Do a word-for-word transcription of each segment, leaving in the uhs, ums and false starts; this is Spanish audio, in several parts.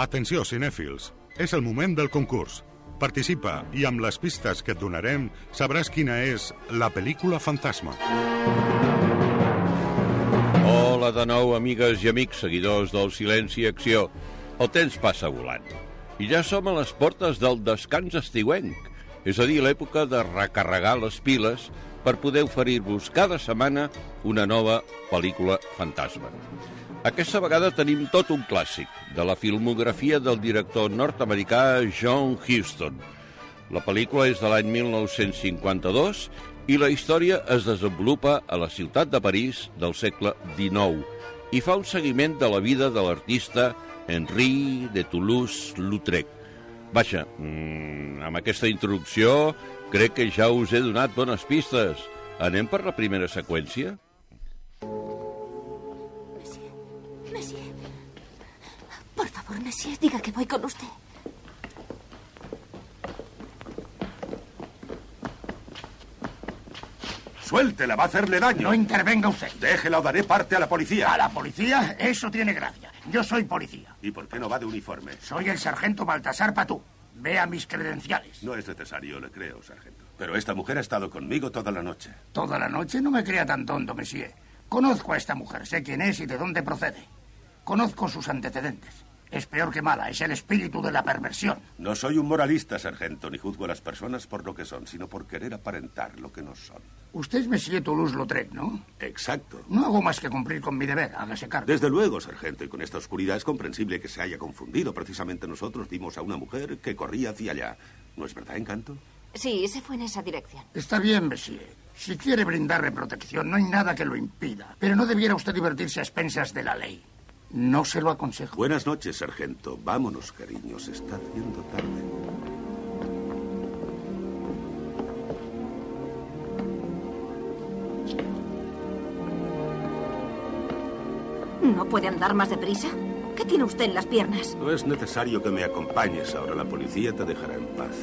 Atenció, cinèfils, és el moment del concurs. Participa i amb les pistes que et donarem sabràs quina és la pel·lícula fantasma. Hola de nou, amigues i amics, seguidors del Silenci i Acció. El temps passa volant. I ja som a les portes del descans estiuenc, és a dir, l'època de recarregar les piles per poder oferir-vos cada setmana una nova pel·lícula fantasma. Aquesta vegada tenim tot un clàssic de la filmografia del director nord-americà John Huston. La pel·lícula és de l'any mil nou-cents cinquanta-dos i la història es desenvolupa a la ciutat de París del segle dinou i fa un seguiment de la vida de l'artista Henri de Toulouse-Lautrec. Vaja, mmm, amb aquesta introducció crec que ja us he donat bones pistes. Anem per la primera seqüència? Por favor, monsieur, diga que voy con usted. Suéltela, va a hacerle daño. No intervenga usted. Déjela o daré parte a la policía. ¿A la policía? Eso tiene gracia. Yo soy policía. ¿Y por qué no va de uniforme? Soy el sargento Baltasar Patú. Vea mis credenciales. No es necesario, le creo, sargento. Pero esta mujer ha estado conmigo toda la noche. ¿Toda la noche? No me crea tan tonto, monsieur. Conozco a esta mujer, sé quién es y de dónde procede. Conozco sus antecedentes. Es peor que mala, es el espíritu de la perversión. No soy un moralista, sargento, ni juzgo a las personas por lo que son, sino por querer aparentar lo que no son. Usted es monsieur Toulouse-Lautrec, ¿no? Exacto. No hago más que cumplir con mi deber, hágase cargo. Desde luego, sargento, y con esta oscuridad es comprensible que se haya confundido. Precisamente nosotros vimos a una mujer que corría hacia allá. ¿No es verdad, Encanto? Sí, se fue en esa dirección. Está bien, monsieur. Si quiere brindarle protección, no hay nada que lo impida. Pero no debiera usted divertirse a expensas de la ley. No se lo aconsejo. Buenas noches, sargento. Vámonos, cariño. Se está haciendo tarde. ¿No puede andar más deprisa? ¿Qué tiene usted en las piernas? No es necesario que me acompañes. Ahora la policía te dejará en paz.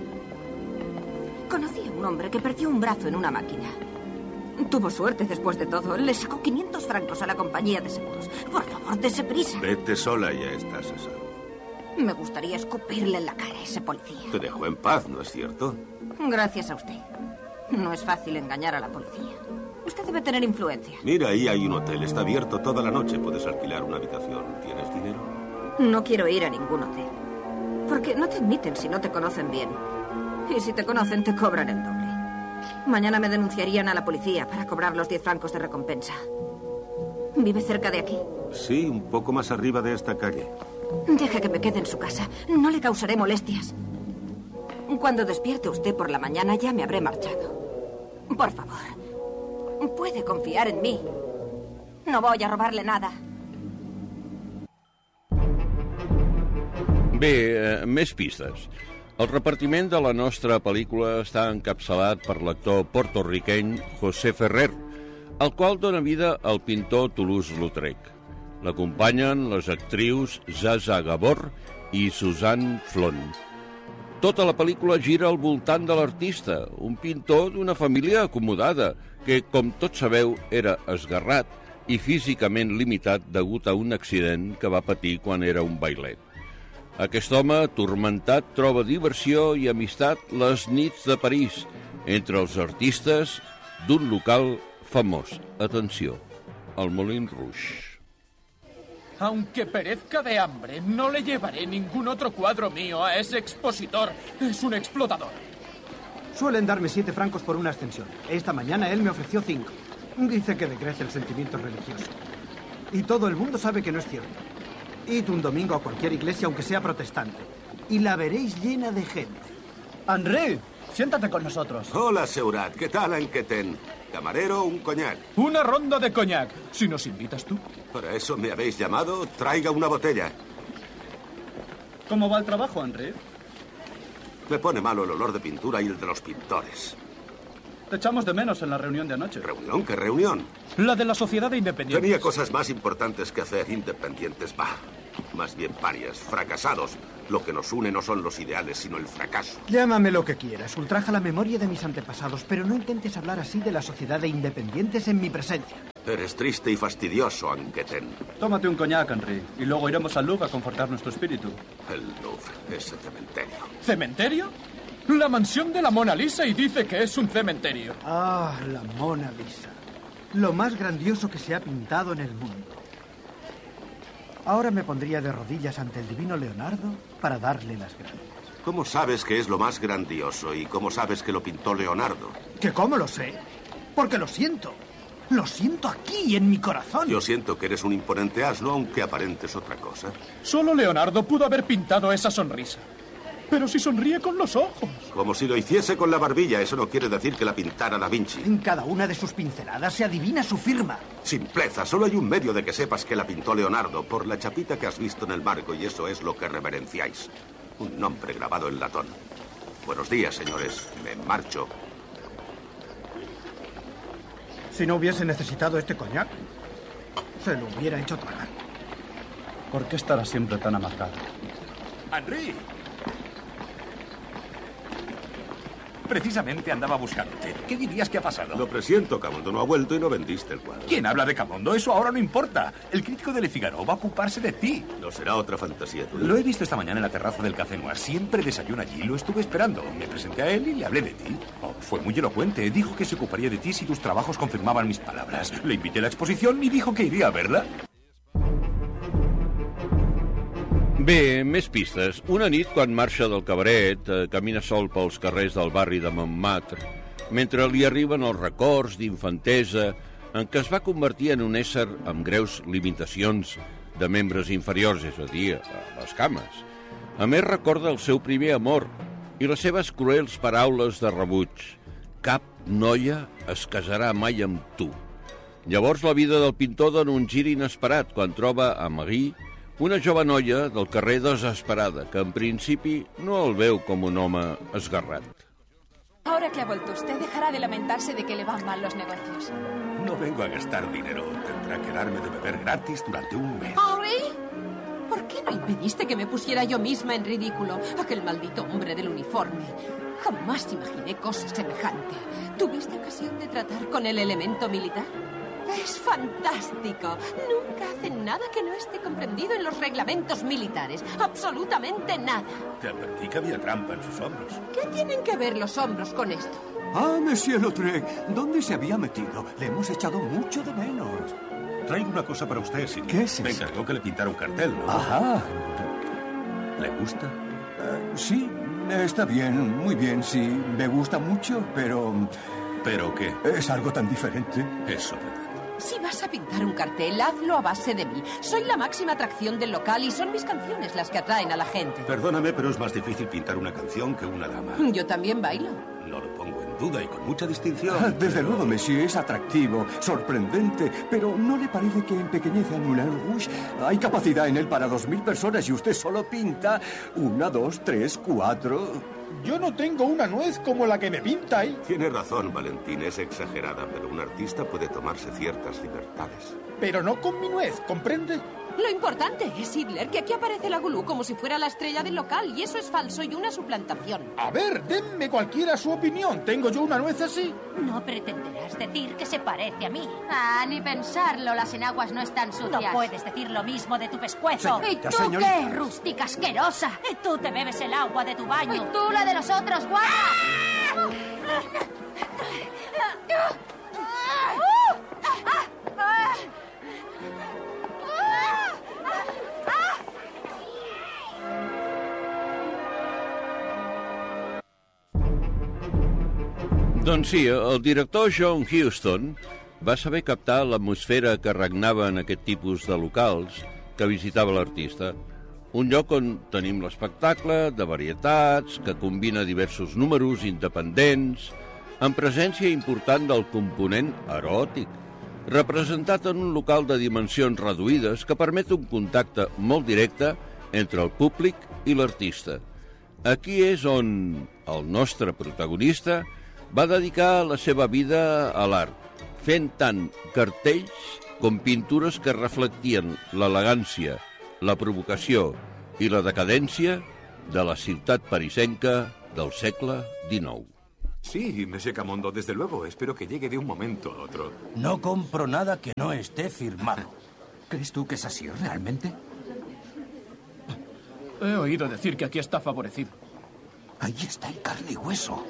Conocí a un hombre que perdió un brazo en una máquina. Tuvo suerte después de todo. Le sacó quinientos francos a la compañía de seguros. Por favor, dese prisa. Vete sola, ya estás a salvo. Me gustaría escupirle en la cara a ese policía. Te dejó en paz, ¿no es cierto? Gracias a usted. No es fácil engañar a la policía. Usted debe tener influencia. Mira, ahí hay un hotel. Está abierto toda la noche. Puedes alquilar una habitación. ¿Tienes dinero? No quiero ir a ningún hotel. Porque no te admiten si no te conocen bien. Y si te conocen, te cobran el doble. Mañana me denunciarían a la policía para cobrar los diez francos de recompensa. ¿Vive cerca de aquí? Sí, un poco más arriba de esta calle. Deje que me quede en su casa. No le causaré molestias. Cuando despierte usted por la mañana ya me habré marchado. Por favor, puede confiar en mí. No voy a robarle nada. Bé, eh, més pistes. El repartiment de la nostra pel·lícula està encapçalat per l'actor porto-riqueny José Ferrer, el qual dona vida al pintor Toulouse-Lautrec. L'acompanyen les actrius Zaza Gabor i Suzanne Flon. Tota la pel·lícula gira al voltant de l'artista, un pintor d'una família acomodada, que, com tots sabeu, era esgarrat i físicament limitat degut a un accident que va patir quan era un bailet. Aquest home, turmentat, troba diversió i amistat les nits de París entre els artistes d'un local famós. Atenció, el Moulin Rouge. Aunque perezca de hambre, no le llevaré ningún otro cuadro mío a ese expositor. Es un explotador. Suelen darme siete francos por una ascensión. Esta mañana él me ofreció cinco. Dice que decrece el sentimiento religioso. Y todo el mundo sabe que no es cierto. Id un domingo a cualquier iglesia, aunque sea protestante, y la veréis llena de gente. Henri, siéntate con nosotros. Hola, Seurat. ¿Qué tal, Enqueten? Camarero, un coñac. Una ronda de coñac. Si nos invitas tú. ¿Para eso me habéis llamado? Traiga una botella. ¿Cómo va el trabajo, Henri? Me pone malo el olor de pintura y el de los pintores. Te echamos de menos en la reunión de anoche. ¿Reunión? ¿Qué reunión? La de la Sociedad de Independientes. Tenía cosas más importantes que hacer. Independientes, bah. Más bien parias, fracasados. Lo que nos une no son los ideales, sino el fracaso. Llámame lo que quieras. Ultraja la memoria de mis antepasados, pero no intentes hablar así de la Sociedad de Independientes en mi presencia. Eres triste y fastidioso, Anqueten. Tómate un coñac, Henry, y luego iremos al Louvre a confortar nuestro espíritu. El Louvre, ese cementerio. ¿Cementerio? La mansión de la Mona Lisa y dice que es un cementerio. Ah, la Mona Lisa. Lo más grandioso que se ha pintado en el mundo. Ahora me pondría de rodillas ante el divino Leonardo para darle las gracias. ¿Cómo sabes que es lo más grandioso y cómo sabes que lo pintó Leonardo? ¿Que cómo lo sé? Porque lo siento. Lo siento aquí, en mi corazón. Yo siento que eres un imponente asno, aunque aparentes otra cosa. Solo Leonardo pudo haber pintado esa sonrisa. Pero si sonríe con los ojos. Como si lo hiciese con la barbilla. Eso no quiere decir que la pintara Da Vinci. En cada una de sus pinceladas se adivina su firma. Simpleza. Solo hay un medio de que sepas que la pintó Leonardo. Por la chapita que has visto en el marco, y eso es lo que reverenciáis. Un nombre grabado en latón. Buenos días, señores. Me marcho. Si no hubiese necesitado este coñac, se lo hubiera hecho tragar. ¿Por qué estará siempre tan amargado? ¡Henry! Precisamente andaba buscándote. ¿Qué dirías que ha pasado? Lo presiento, Camondo no ha vuelto y no vendiste el cuadro. ¿Quién habla de Camondo? Eso ahora no importa. El crítico de Le Figaro va a ocuparse de ti. No será otra fantasía tuya. Lo he visto esta mañana en la terraza del Café Noir. Siempre desayuna allí. Lo estuve esperando. Me presenté a él y le hablé de ti. Oh, fue muy elocuente. Dijo que se ocuparía de ti si tus trabajos confirmaban mis palabras. Le invité a la exposición y dijo que iría a verla. Bé, més pistes. Una nit, quan marxa del cabaret, eh, camina sol pels carrers del barri de Montmartre, mentre li arriben els records d'infantesa en què es va convertir en un ésser amb greus limitacions de membres inferiors, és a dir, les cames. A més, recorda el seu primer amor i les seves cruels paraules de rebuig. Cap noia es casarà mai amb tu. Llavors la vida del pintor dona un gir inesperat quan troba a Marie, una jove noia del carrer desesperada, que en principi no el veu com un home esgarrat. Ahora que ha vuelto usted, dejará de lamentarse de que le van mal los negocios. No vengo a gastar dinero. Tendrá que darme de beber gratis durante un mes. ¿Henry? ¿Por qué no impediste que me pusiera yo misma en ridículo? Aquel maldito hombre del uniforme. Jamás imaginé cosa semejante. ¿Tuviste ocasión de tratar con el elemento militar? Es fantástico. Nunca hacen nada que no esté comprendido en los reglamentos militares. Absolutamente nada. Te advertí que había trampa en sus hombros. ¿Qué tienen que ver los hombros con esto? Ah, Monsieur Lautrec, ¿dónde se había metido? Le hemos echado mucho de menos. Traigo una cosa para usted, señor. ¿Qué es eso? Me encargó que le pintara un cartel, ¿no? Ajá. ¿Le gusta? Uh, sí, está bien, muy bien, sí. Me gusta mucho, pero... ¿Pero qué? Es algo tan diferente. Eso, ¿verdad? Si vas a pintar un cartel, hazlo a base de mí. Soy la máxima atracción del local y son mis canciones las que atraen a la gente. Perdóname, pero es más difícil pintar una canción que una dama. Yo también bailo. No lo pongo en duda y con mucha distinción. Ah, desde luego, monsieur, es atractivo, sorprendente, pero ¿no le parece que empequeñece a Moulin Rouge? Hay capacidad en él para dos mil personas y usted solo pinta una, dos, tres, cuatro... Yo no tengo una nuez como la que me pinta ahí. Tiene razón, Valentín, es exagerada, pero un artista puede tomarse ciertas libertades. Pero no con mi nuez, ¿comprende? Lo importante es, Hitler, que aquí aparece la Gulú como si fuera la estrella del local, y eso es falso y una suplantación. A ver, denme cualquiera su opinión. ¿Tengo yo una nuez así? No pretenderás decir que se parece a mí. Ah, ni pensarlo, las enaguas no están sucias. No puedes decir lo mismo de tu pescuezo. Señorita, ¿Y tú señorita. qué, rústica asquerosa? Y tú te bebes el agua de tu baño. Y tú la de los otros, guarda. Doncs sí, el director John Huston va saber captar l'atmosfera que regnava en aquest tipus de locals que visitava l'artista. Un lloc on tenim l'espectacle de varietats, que combina diversos números independents, amb presència important del component eròtic, representat en un local de dimensions reduïdes que permet un contacte molt directe entre el públic i l'artista. Aquí és on el nostre protagonista va dedicar la seva vida a l'art, fent tant cartells com pintures que reflectien l'elegància, la provocació i la decadència de la ciutat parisenca del segle dinou. Sí, monsieur Camondo, desde luego. Espero que llegue de un momento a otro. No compro nada que no esté firmado. ¿Crees tú que es así realmente? He oído decir que aquí está favorecido. Ahí está el carne y hueso.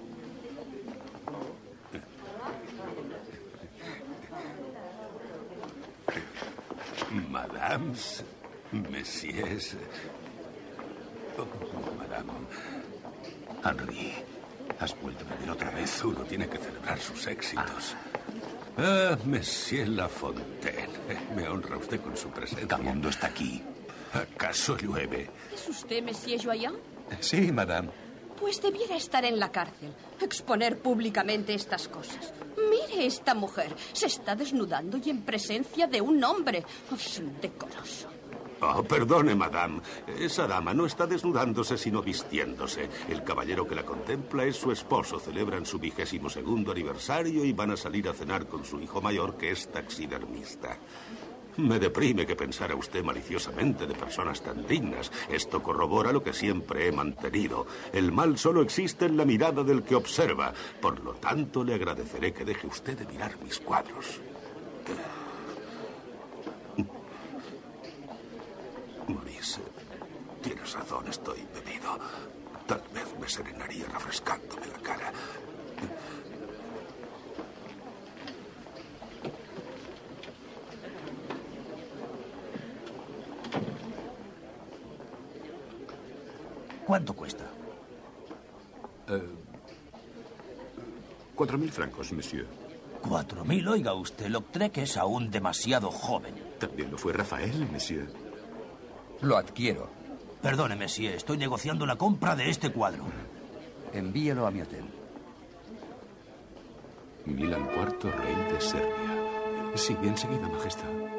Madames, messieurs... Oh, madame... Henri, has vuelto a beber otra vez. Uno tiene que celebrar sus éxitos. Ah, Monsieur Lafontaine. Me honra usted con su presencia. Camondo está aquí. ¿Acaso llueve? ¿Es usted Monsieur Joyen? Sí, madame. Pues debiera estar en la cárcel. Exponer públicamente estas cosas. Mire esta mujer. Se está desnudando y en presencia de un hombre. Es indecoroso. Oh, perdone, madame. Esa dama no está desnudándose, sino vistiéndose. El caballero que la contempla es su esposo. Celebran su vigésimo segundo aniversario y van a salir a cenar con su hijo mayor, que es taxidermista. Me deprime que pensara usted maliciosamente de personas tan dignas. Esto corrobora lo que siempre he mantenido. El mal solo existe en la mirada del que observa. Por lo tanto, le agradeceré que deje usted de mirar mis cuadros. Maurice, tienes razón, estoy bebido. Tal vez me serenaría refrescándome la cara. ¿Cuánto cuesta? Eh, cuatro mil francos, monsieur. Cuatro mil, oiga usted, Lautrec es aún demasiado joven. También lo fue Rafael, monsieur. Lo adquiero. Perdone, monsieur, estoy negociando la compra de este cuadro. Envíelo a mi hotel. Milan cuarto, rey de Serbia. Sí, enseguida, majestad.